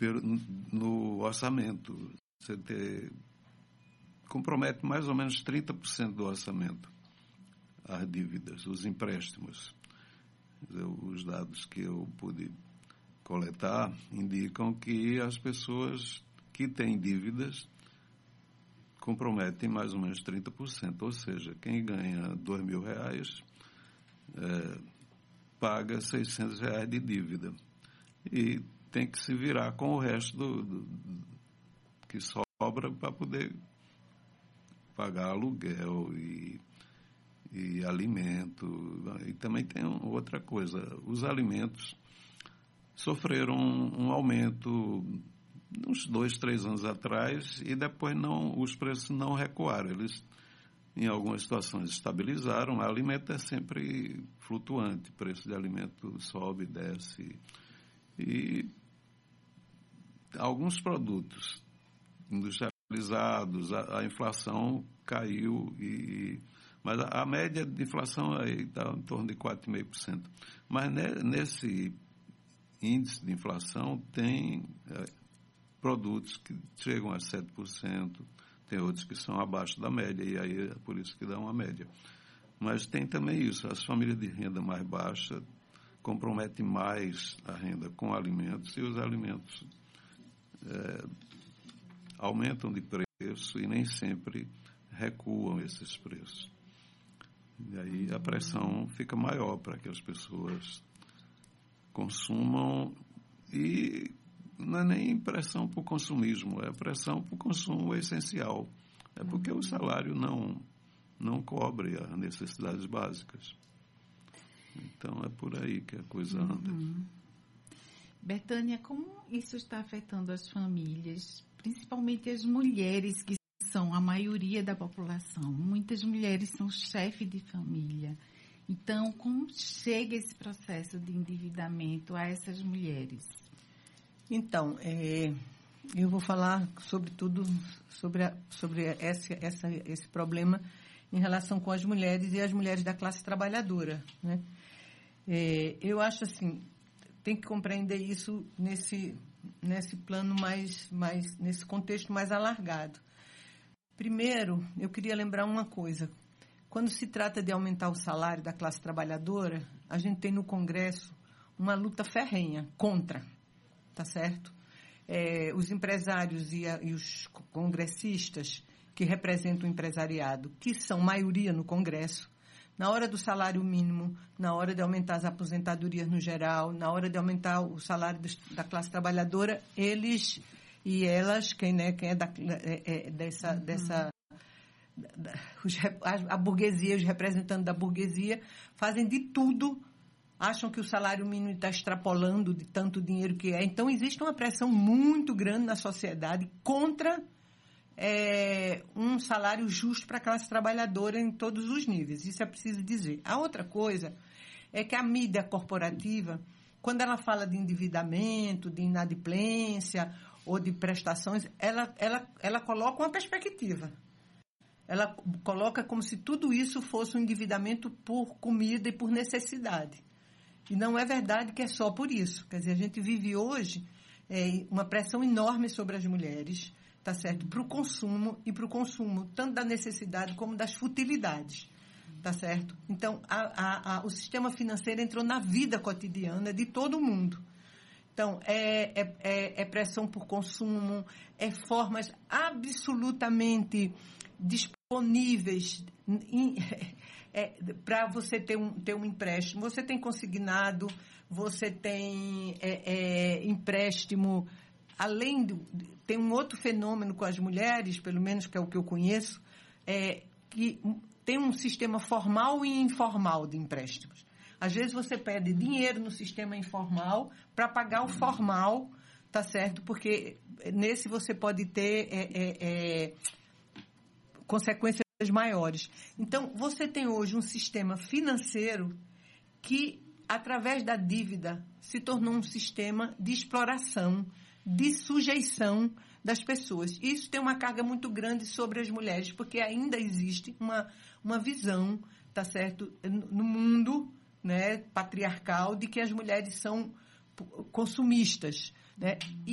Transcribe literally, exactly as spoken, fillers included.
no orçamento. Você ter, compromete mais ou menos trinta por cento do orçamento, as dívidas, os empréstimos. Os dados que eu pude coletar indicam que as pessoas que têm dívidas comprometem mais ou menos trinta por cento. Ou seja, quem ganha dois mil reais é, paga seiscentos reais de dívida. E tem que se virar com o resto do, do, que sobra para poder pagar aluguel e, e alimento. E também tem outra coisa, os alimentos sofreram um, um aumento uns dois, três anos atrás e depois não, os preços não recuaram. Eles, em algumas situações, estabilizaram. O alimento é sempre flutuante, o preço de alimento sobe, desce. E alguns produtos industrializados, a, a inflação caiu, e, mas a, a média de inflação está em torno de quatro vírgula cinco por cento. Mas ne, nesse índice de inflação tem é, produtos que chegam a sete por cento, tem outros que são abaixo da média, e aí é por isso que dá uma média. Mas tem também isso, as famílias de renda mais baixa comprometem mais a renda com alimentos, e os alimentos é, aumentam de preço e nem sempre recuam esses preços. E aí a pressão fica maior para que as pessoas consumam, e não é nem pressão por consumismo, é pressão por consumo essencial. É porque o salário não, não cobre as necessidades básicas. Então é por aí que a coisa anda. Uhum. Betânia, como isso está afetando as famílias, principalmente as mulheres, que são a maioria da população? Muitas mulheres são chefes de família. Então, como chega esse processo de endividamento a essas mulheres? Então, é, eu vou falar sobretudo sobre, a, sobre esse, essa, esse problema em relação com as mulheres e as mulheres da classe trabalhadora, né? É, eu acho assim, tem que compreender isso nesse, nesse plano mais, mais, nesse contexto mais alargado. Primeiro, eu queria lembrar uma coisa. Quando se trata de aumentar o salário da classe trabalhadora, a gente tem no Congresso uma luta ferrenha contra, tá certo? É, os empresários e, a, e os congressistas que representam o empresariado, que são maioria no Congresso, na hora do salário mínimo, na hora de aumentar as aposentadorias no geral, na hora de aumentar o salário dos, da classe trabalhadora, eles e elas, quem, né, quem é, da, é, é dessa... Uhum. dessa da, os, a, a burguesia, os representantes da burguesia, fazem de tudo, acham que o salário mínimo está extrapolando de tanto dinheiro que é. Então, existe uma pressão muito grande na sociedade contra é, um salário justo para a classe trabalhadora em todos os níveis. Isso é preciso dizer. A outra coisa é que a mídia corporativa, quando ela fala de endividamento, de inadimplência ou de prestações, ela, ela, ela coloca uma perspectiva. Ela coloca como se tudo isso fosse um endividamento por comida e por necessidade. E não é verdade que é só por isso. Quer dizer, a gente vive hoje é, uma pressão enorme sobre as mulheres, tá certo? Para o consumo e para o consumo, tanto da necessidade como das futilidades, tá certo? Então, a, a, a, o sistema financeiro entrou na vida cotidiana de todo mundo. Então, é, é, é, é pressão por consumo, é formas absolutamente disponíveis é, para você ter um, ter um empréstimo. Você tem consignado, você tem é, é, empréstimo. Além do... Tem um outro fenômeno com as mulheres, pelo menos que é o que eu conheço, é, que tem um sistema formal e informal de empréstimos. Às vezes você pede dinheiro no sistema informal para pagar o formal, tá certo? Porque nesse você pode ter é, é, é, consequências maiores. Então, você tem hoje um sistema financeiro que, através da dívida, se tornou um sistema de exploração, de sujeição das pessoas. Isso tem uma carga muito grande sobre as mulheres, porque ainda existe uma, uma visão, tá certo, no mundo, né, patriarcal, de que as mulheres são consumistas, né?